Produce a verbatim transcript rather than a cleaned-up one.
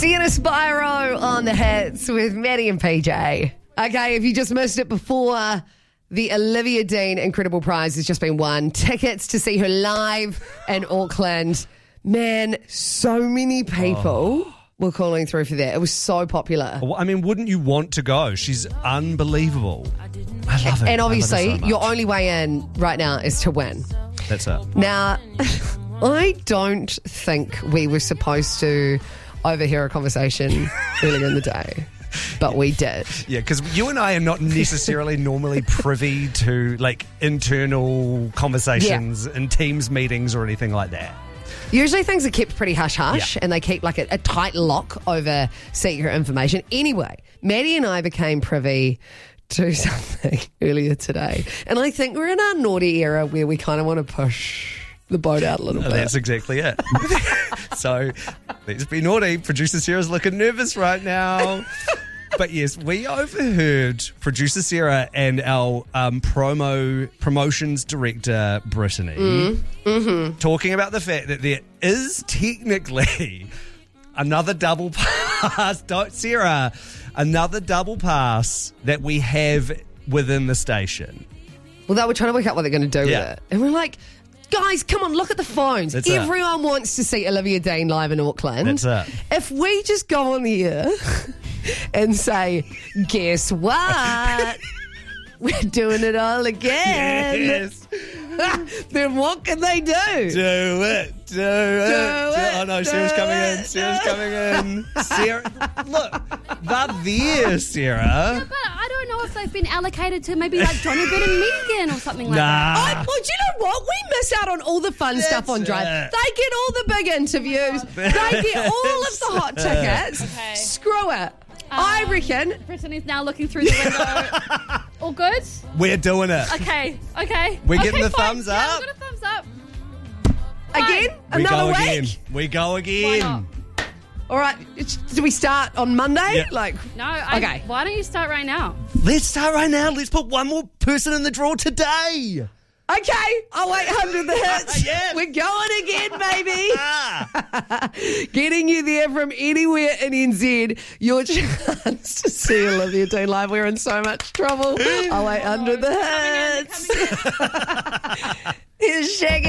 Sienna Spyro on the hits with Maddie and P J. Okay, if you just missed it before, the Olivia Dean Incredible Prize has just been won. Tickets to see her live in Auckland. Man, so many people oh. were calling through for that. It was so popular. Well, I mean, wouldn't you want to go? She's unbelievable. I love it. And obviously, so your only way in right now is to win. That's it. Now, I don't think we were supposed to overhear a conversation earlier in the day, but we did. Yeah, because you and I are not necessarily normally privy to like internal conversations yeah. in Teams meetings or anything like that. Usually things are kept pretty hush-hush yeah. and they keep like a, a tight lock over secret information. Anyway, Maddie and I became privy to something earlier today. And I think we're in our naughty era where we kind of want to push the boat out a little bit. That's exactly it. So let's be naughty. Producer Sarah's looking nervous right now. But yes, we overheard producer Sarah and our um, promo promotions director Brittany mm, mm-hmm. talking about the fact that there is technically another double pass. Don't Sarah, another double pass that we have within the station. Well, they were trying to work out what they're going to do yeah. with it, and we're like, guys, come on, look at the phones. That's Everyone it. wants to see Olivia Dean live in Auckland. That's it. If we just go on the air and say, guess what? We're doing it all again. Yes. Then what can they do? Do it. Do, do it. it. Oh, no, do Sarah's coming it, in. Sarah's coming in. Sarah, look, they're there, Sarah. Yeah, but I don't know if they've been allocated to maybe like Johnny Bett and Megan or something like nah. that. Oh, well, do you know what? We miss out on all the fun That's stuff on Drive. it. They get all the big interviews. They get all of the hot tickets. Okay. Screw it. Um, I reckon. Brittany's now looking through the window. All good? We're doing it. Okay, okay. We're okay, getting the fine. thumbs Yeah, up. we've got a thumbs up. Again? We Another go week? again. We go Why again. not? All right. it's- Do we start on Monday? Yeah. Like, No, I, Okay. why don't you start right now? Let's start right now. Let's put one more person in the draw today. okay. Oh, eight hundred the hits. Yes. We're going again, baby. Ah. Getting you there from anywhere in N Z. Your chance to see Olivia Dean live. We're in so much trouble. Oh, eight hundred the hits. Here's Shaggy.